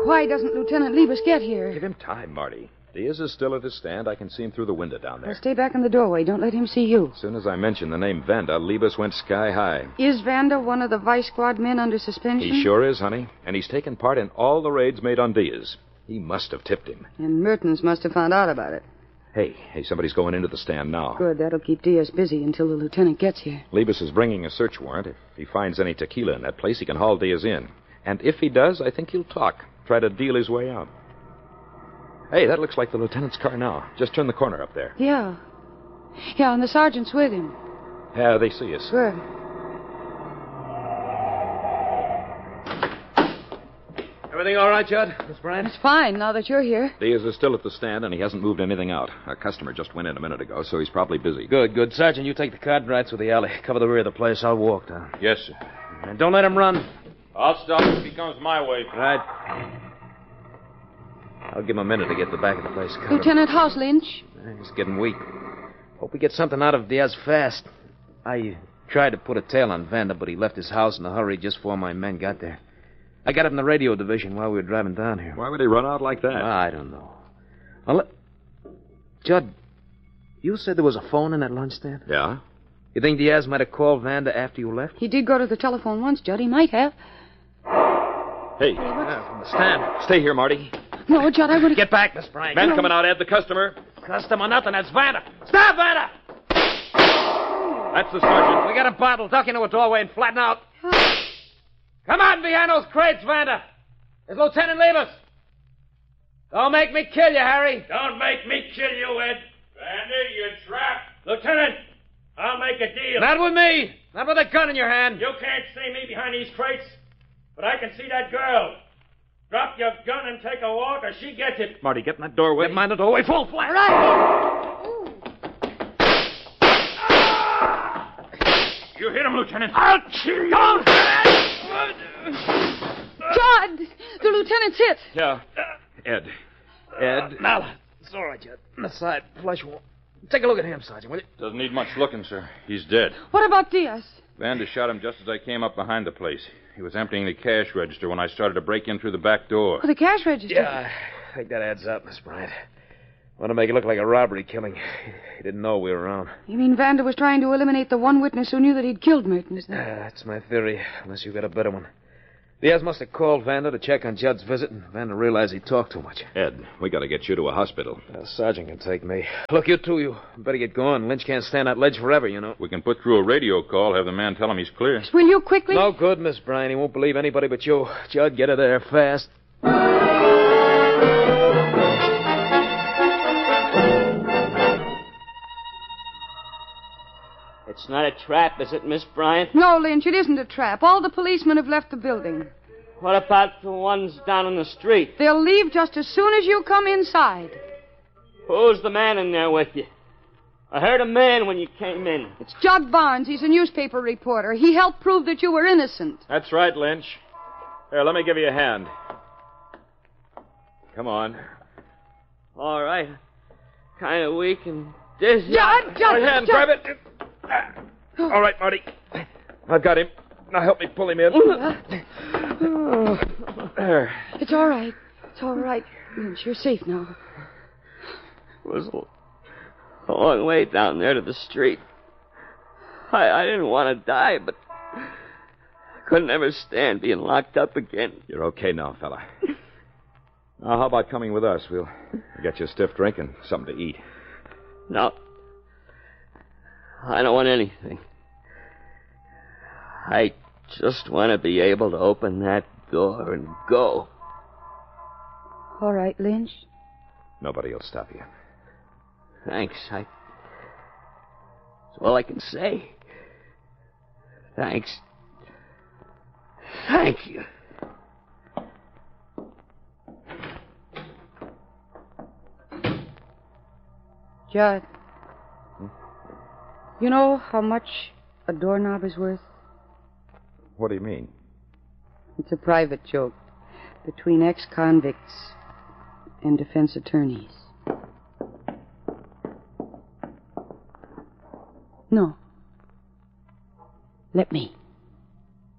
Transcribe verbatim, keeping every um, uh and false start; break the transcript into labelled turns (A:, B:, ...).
A: Why doesn't Lieutenant Liebus get here?
B: Give him time, Marty. Diaz is still at his stand. I can see him through the window down there.
A: Well, stay back in the doorway. Don't let him see you.
B: As soon as I mentioned the name Vanda, Liebus went sky high.
A: Is Vanda one of the Vice Squad men under suspension?
B: He sure is, honey. And he's taken part in all the raids made on Diaz. He must have tipped him.
A: And Mertens must have found out about it.
B: Hey, hey, somebody's going into the stand now.
A: Good. That'll keep Diaz busy until the lieutenant gets here.
B: Liebus is bringing a search warrant. If he finds any tequila in that place, he can haul Diaz in. And if he does, I think he'll talk. Try to deal his way out. Hey, that looks like the lieutenant's car now. Just turn the corner up there.
A: Yeah. Yeah, and the sergeant's with him.
B: Yeah, they see us.
A: Good.
C: Everything all right, Judd? Miss Bryant?
A: It's fine now that you're here.
B: Diaz is still at the stand, and he hasn't moved anything out. A customer just went in a minute ago, so he's probably busy.
C: Good, good. Sergeant, you take the card right through the alley. Cover the rear of the place. I'll walk down.
D: Yes, sir.
C: And don't let him run.
D: I'll stop if he comes my way.
C: Right. I'll give him a minute to get to the back of the place covered.
A: Lieutenant, how's Lynch?
C: He's getting weak. Hope we get something out of Diaz fast. I tried to put a tail on Vanda, but he left his house in a hurry just before my men got there. I got it in the radio division while we were driving down here.
B: Why would he run out like that?
C: I don't know. Well, let... Judd, you said there was a phone in that lunch stand?
B: Yeah?
C: You think Diaz might have called Vanda after you left?
A: He did go to the telephone once, Judd. He might have.
B: Hey.
C: Yeah, from the stand.
B: Stay here, Marty.
A: No, Judd, I would have...
C: Get back, Miss Bryant.
B: Man coming out, Ed, the customer.
C: Customer nothing, that's Vanda. Stop, Vanda!
B: That's the sergeant.
C: We got a bottle. Duck into a doorway and flatten out. Come on, behind those crates, Vanda. There's Lieutenant Levis. Don't make me kill you, Harry.
E: Don't make me kill you, Ed. Vanda, you're trapped. Lieutenant, I'll make a deal.
C: Not with me. Not with a gun in your hand.
E: You can't see me behind these crates, but I can see that girl. Drop your gun and take a walk, or she gets it.
B: Marty, get in that doorway.
C: Get behind the doorway full flat.
A: Right.
D: You hit him, Lieutenant.
C: I'll kill you. Don't.
A: Judd! The lieutenant's hit.
B: Yeah. Ed. Ed.
C: Uh, now, it's all right, Judd. On the side, flush wall. Take a look at him, Sergeant, will you?
D: Doesn't need much looking, sir. He's dead.
A: What about Diaz?
D: Vanda shot him just as I came up behind the place. He was emptying the cash register when I started to break in through the back door.
A: Oh, the cash register.
C: Yeah, I think that adds up, Miss Bryant. Want to make it look like a robbery killing. He didn't know we were around.
A: You mean Vanda was trying to eliminate the one witness who knew that he'd killed Mertens?
C: Uh, that's my theory, unless you've got a better one. Diaz must have called Vanda to check on Judd's visit, and Vanda realized he talked too much.
B: Ed, we got to get you to a hospital.
C: Uh, Sergeant can take me. Look, you two, you better get going. Lynch can't stand that ledge forever, you know.
D: We can put through a radio call, have the man tell him he's clear.
A: Will you quickly?
C: No good, Miss Bryant. He won't believe anybody but you. Judd, get her there fast.
F: It's not a trap, is it, Miss Bryant?
A: No, Lynch, it isn't a trap. All the policemen have left the building.
F: What about the ones down on the street?
A: They'll leave just as soon as you come inside.
F: Who's the man in there with you? I heard a man when you came in.
A: It's Judd Barnes. He's a newspaper reporter. He helped prove that you were innocent.
B: That's right, Lynch. Here, let me give you a hand. Come on.
F: All right. Kind of weak and dizzy.
A: Judd, Judd,
B: My hand,
A: Judd.
B: grab it. All right, Marty. I've got him. Now help me pull him in. There.
A: It's all right. It's all right. Lynch, you're safe now.
F: It was a long way down there to the street. I, I didn't want to die, but I couldn't ever stand being locked up again.
B: You're okay now, fella. Now, how about coming with us? We'll get you a stiff drink and something to eat.
F: No. I don't want anything. I just want to be able to open that door and go.
A: All right, Lynch.
B: Nobody will stop you.
F: Thanks. I... That's all I can say. Thanks. Thank you.
A: Judd. Hmm? You know how much a doorknob is worth?
B: What do you mean?
A: It's a private joke between ex-convicts and defense attorneys. No. Let me.